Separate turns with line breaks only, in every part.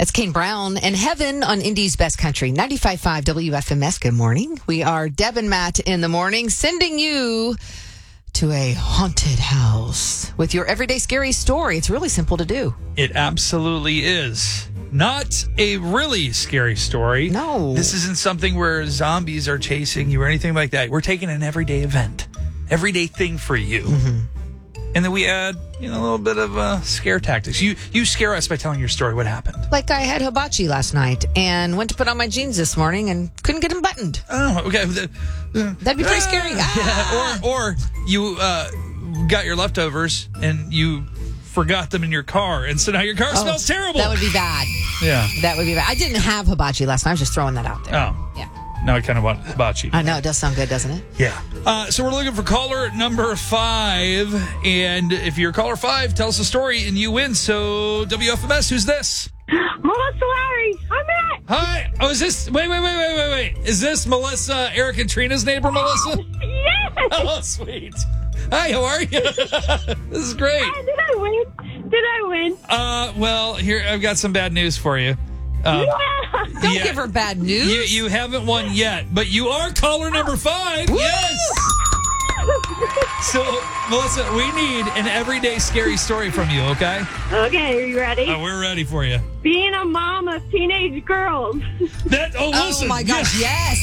That's Kane Brown and Heaven on Indy's Best Country, 95.5 WFMS. Good morning. We are Deb and Matt in the morning, sending you to a haunted house with your everyday scary story. It's really simple to do.
It absolutely is. Not a really scary story.
No.
This isn't something where zombies are chasing you or anything like that. We're taking an everyday event, everyday thing for you. Mm-hmm. And then we add, a little bit of scare tactics. You scare us by telling your story. What happened?
Like I had hibachi last night and went to put on my jeans this morning and couldn't get them buttoned.
Oh, okay.
That'd be pretty scary.
Yeah. Or you got your leftovers and you forgot them in your car, and so now your car smells terrible.
That would be bad.
Yeah.
That would be bad. I didn't have hibachi last night. I was just throwing that out there.
Oh.
Yeah.
Now I kind of want hibachi.
I know. It does sound good, doesn't it?
Yeah. So we're looking for caller number 5. And if you're caller 5, tell us a story and you win. So WFMS, who's this?
Melissa Larry. I'm Matt.
Hi. Oh, is this... Wait. Is this Melissa, Eric and Trina's neighbor, Melissa?
Yes.
Oh, sweet. Hi, how are you? This is great.
Did I win?
Well, here, I've got some bad news for you.
Don't give her bad news.
You haven't won yet, but you are caller number 5.
Woo!
Yes. So, Melissa, we need an everyday scary story from you, okay?
Okay, are you ready?
We're ready for you.
Being a mom of teenage girls.
Listen.
Oh, my gosh, yes.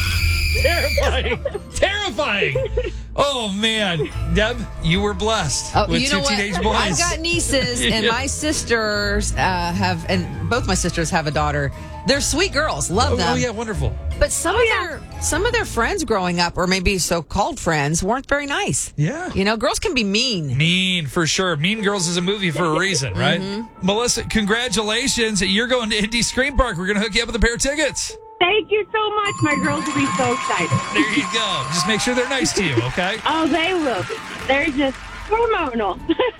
Terrifying. Oh, man. Deb, you were blessed with
you know
2 teenage
what?
boys.
I've got nieces, and my sisters and both my sisters have a daughter. They're sweet girls. Love them.
Oh, yeah, wonderful.
But some of their friends growing up, or maybe so-called friends, weren't very nice.
Yeah.
Girls can be mean.
Mean, for sure. Mean Girls is a movie for a reason, right? Mm-hmm. Melissa, congratulations. You're going to Indy Scream Park. We're going to hook you up with a pair of tickets.
Thank you so much. My girls will be so excited.
There you go. Just make sure they're nice to you, okay?
Oh, they will be. They're just hormonal.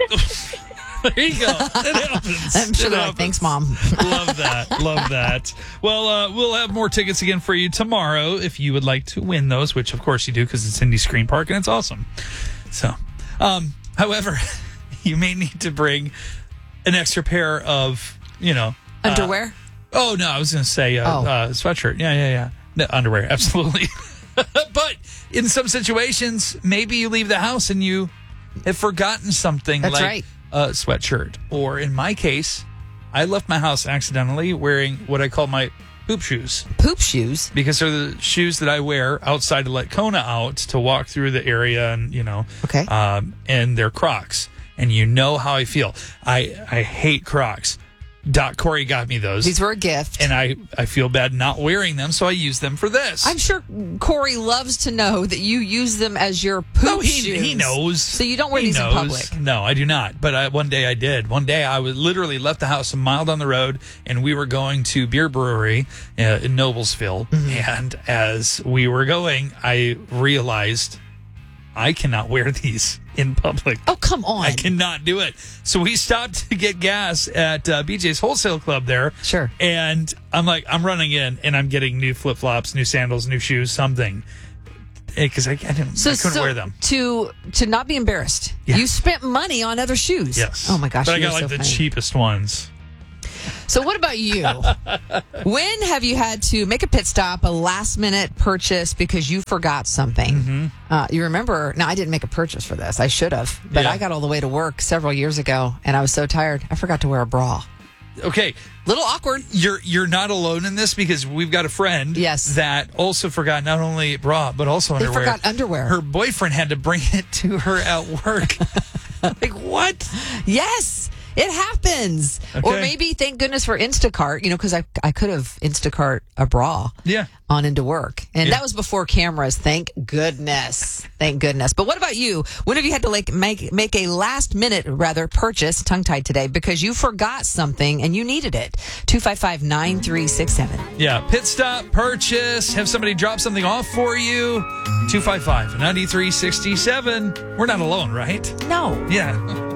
There you go. It happens.
I'm sure they're like, thanks, Mom.
Love that. Well, we'll have more tickets again for you tomorrow if you would like to win those, which, of course, you do because it's Indy Scream Park and it's awesome. So, however, you may need to bring an extra pair of,
Underwear?
Oh, no, I was going to say sweatshirt. Yeah. No, underwear, absolutely. But in some situations, maybe you leave the house and you have forgotten something.
That's
like
right.
A sweatshirt. Or in my case, I left my house accidentally wearing what I call my poop shoes.
Poop shoes?
Because they're the shoes that I wear outside to let Kona out to walk through the area and,
Okay.
And they're Crocs. And you know how I feel. I hate Crocs. Doc Corey got me those.
These were a gift.
And I feel bad not wearing them, so I use them for this.
I'm sure Corey loves to know that you use them as your poop shoes.
He knows.
So you don't wear these in public?
No, I do not. But one day I did. One day I was literally left the house a mile down the road, and we were going to Beer Brewery in Noblesville. Mm-hmm. And as we were going, I realized I cannot wear these in public.
Oh, come on.
I cannot do it. So we stopped to get gas at BJ's Wholesale Club there.
Sure.
And I'm running in and I'm getting new flip-flops, new sandals, new shoes, something. Because I couldn't wear them.
To not be embarrassed, you spent money on other shoes.
Yes.
Oh, my gosh.
But I got the cheapest ones.
So what about you? When have you had to make a pit stop, a last-minute purchase because you forgot something? Mm-hmm. You remember, now I didn't make a purchase for this. I should have. But I got all the way to work several years ago, and I was so tired, I forgot to wear a bra.
Okay.
Little awkward.
You're not alone in this because we've got a friend that also forgot not only bra, but also underwear.
They forgot underwear.
Her boyfriend had to bring it to her at work. Like, what?
Yes. It happens.
Okay.
Or maybe, thank goodness for Instacart, because I could have Instacart a bra on into work. And that was before cameras. Thank goodness. Thank goodness. But what about you? When have you had to make a last minute purchase, tongue-tied today, because you forgot something and you needed it? 255-9367.
Yeah. Pit stop, purchase, have somebody drop something off for you. 255-9367. We're not alone, right?
No.
Yeah.